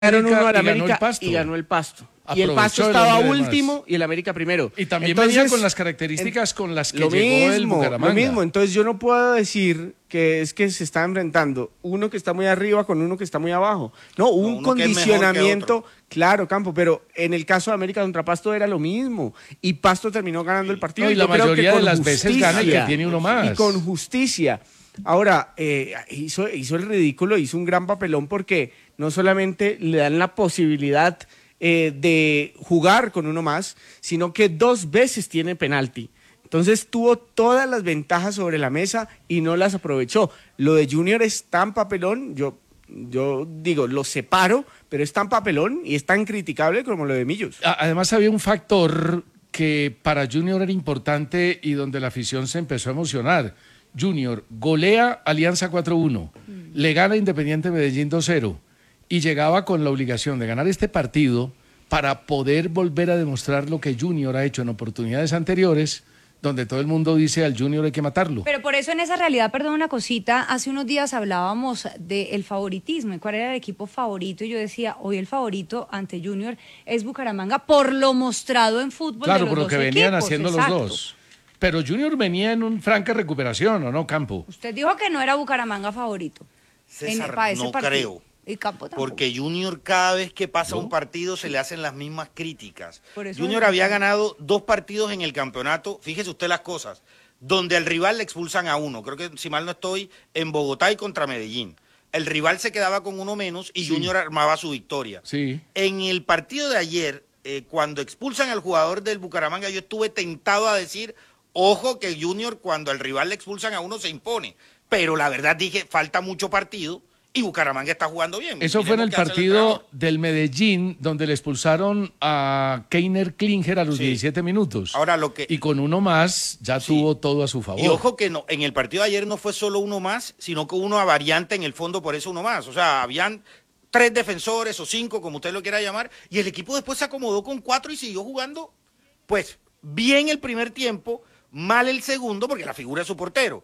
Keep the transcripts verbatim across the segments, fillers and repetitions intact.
Ganaron uno al y ganó el América Pasto. y ganó el Pasto. Y Aprovechó el Pasto el estaba hombre de último más. y el América primero. Y también Entonces, venía con las características con las que lo llegó el mismo, Bucaramanga. lo mismo. Entonces yo no puedo decir que es que se está enfrentando uno que está muy arriba con uno que está muy abajo. No, hubo No, un uno que es mejor que condicionamiento, otro. claro, Campo, pero en el caso de América contra Pasto era lo mismo. Y Pasto terminó ganando el partido. No, y la Yo creo que mayoría con de las veces justicia. gana el que tiene uno más. Y con justicia. Ahora, eh, hizo, hizo el ridículo, hizo un gran papelón porque no solamente le dan la posibilidad eh, de jugar con uno más, sino que dos veces tiene penalti. Entonces tuvo todas las ventajas sobre la mesa y no las aprovechó. Lo de Junior es tan papelón, yo, yo digo, lo separo, pero es tan papelón y es tan criticable como lo de Millos. Además había un factor que para Junior era importante y donde la afición se empezó a emocionar. Junior golea Alianza cuatro uno, mm. le gana Independiente Medellín dos cero y llegaba con la obligación de ganar este partido para poder volver a demostrar lo que Junior ha hecho en oportunidades anteriores, donde todo el mundo dice al Junior hay que matarlo. Pero por eso en esa realidad, perdón una cosita, hace unos días hablábamos del favoritismo y cuál era el equipo favorito y yo decía, hoy el favorito ante Junior es Bucaramanga por lo mostrado en fútbol. Claro, de los por lo dos que venían equipos, haciendo exacto. los dos. Pero Junior venía en un franca recuperación, ¿o no, Campo? Usted dijo que no era Bucaramanga favorito. César, en, para ese no partido. creo. Y Campo tampoco. Porque Junior cada vez que pasa ¿No? un partido se le hacen las mismas críticas. Por eso Junior es- había ganado dos partidos en el campeonato, fíjese usted las cosas, donde al rival le expulsan a uno, creo que si mal no estoy, en Bogotá y contra Medellín. El rival se quedaba con uno menos y Sí. Junior armaba su victoria. Sí. En el partido de ayer, eh, cuando expulsan al jugador del Bucaramanga, yo estuve tentado a decir, ojo que Junior cuando al rival le expulsan a uno se impone. Pero la verdad dije, falta mucho partido y Bucaramanga está jugando bien. Eso fue en Miremos el qué hace partido entrenador. del Medellín, donde le expulsaron a Keiner Klinger a los Sí. diecisiete minutos. Ahora lo que... Y con uno más ya Sí. tuvo todo a su favor. Y ojo que no, en el partido de ayer no fue solo uno más, sino que uno a variante en el fondo, por eso uno más. O sea, habían tres defensores o cinco, como usted lo quiera llamar, y el equipo después se acomodó con cuatro y siguió jugando, pues, bien el primer tiempo, mal el segundo, porque la figura es su portero.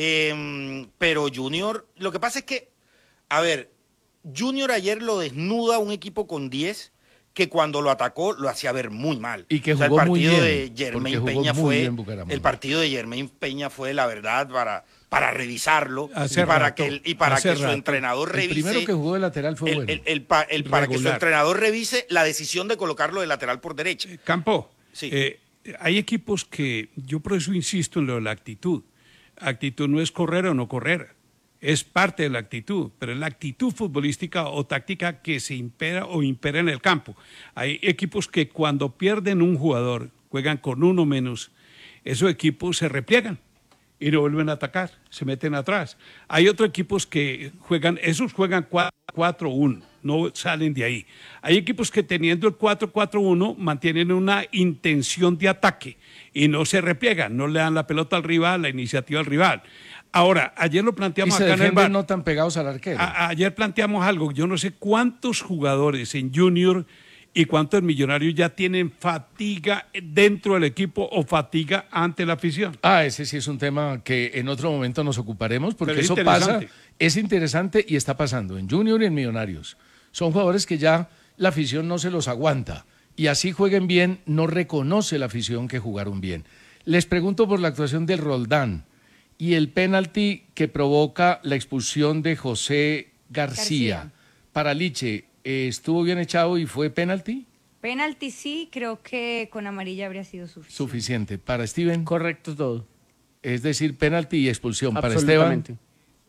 Eh, pero Junior, lo que pasa es que, a ver, Junior ayer lo desnuda un equipo con diez que cuando lo atacó lo hacía ver muy mal. Y que O sea, jugó el muy partido bien, de porque Germain jugó Peña muy fue bien Bucaramanga. el partido de Germain Peña fue la verdad para para revisarlo Hace y para rato, que el- y para hace que su rato. entrenador El revise primero que jugó de lateral fue el, bueno. el- el pa- el- para que su Regular. entrenador revise la decisión de colocarlo de lateral por derecha. Campo, Sí. eh, hay equipos que, yo por eso insisto en lo de la actitud. Actitud no es correr o no correr, es parte de la actitud, pero es la actitud futbolística o táctica que se impera o impera en el campo. Hay equipos que cuando pierden un jugador, juegan con uno menos, esos equipos se repliegan y no vuelven a atacar, se meten atrás. Hay otros equipos que juegan, esos juegan cuatro uno, no salen de ahí. Hay equipos que teniendo el cuatro cuatro uno mantienen una intención de ataque y no se repliegan, no le dan la pelota al rival, la iniciativa al rival. Ahora, ayer lo y planteamos se acá en el defienden bar. no tan pegados al arquero. A- ayer planteamos algo, yo no sé cuántos jugadores en Junior y cuántos millonarios ya tienen fatiga dentro del equipo o fatiga ante la afición. Ah, ese sí es un tema que en otro momento nos ocuparemos, porque Pero es eso pasa, interesante. es interesante y está pasando en Junior y en Millonarios. Son jugadores que ya la afición no se los aguanta y así jueguen bien, no reconoce la afición que jugaron bien. Les pregunto por la actuación del Roldán y el penalti que provoca la expulsión de José García. García. Para Liche, eh, ¿estuvo bien echado y fue penalti? Penalti sí, creo que con amarilla habría sido suficiente. Suficiente. Para Steven, Correcto todo. es decir, penalti y expulsión. Para Esteban, Absolutamente.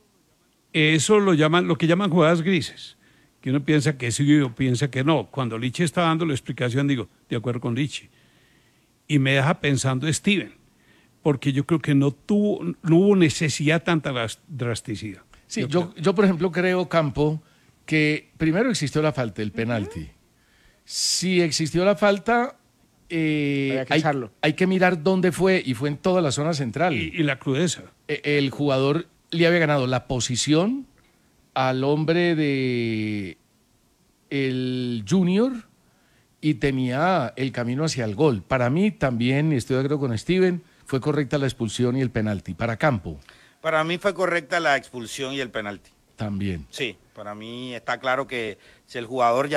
Eso lo llaman, lo que llaman jugadas grises, que uno piensa que sí o piensa que no. Cuando Liche está dando la explicación, digo, de acuerdo con Liche. Y me deja pensando Steven, porque yo creo que no tuvo, no hubo necesidad tanta dras- drasticidad. sí, Yo yo, yo por ejemplo creo, Campo, que primero existió la falta, el penalti. Si existió la falta, eh, Había que hay, echarlo. hay que mirar dónde fue y fue en toda la zona central. Y, y la crudeza. Eh, El jugador le había ganado la posición al hombre de el Junior y tenía el camino hacia el gol. Para mí también, estoy de acuerdo con Steven, fue correcta la expulsión y el penalti. Para Campo. Para mí fue correcta la expulsión y el penalti. También. Sí, para mí está claro que si el jugador ya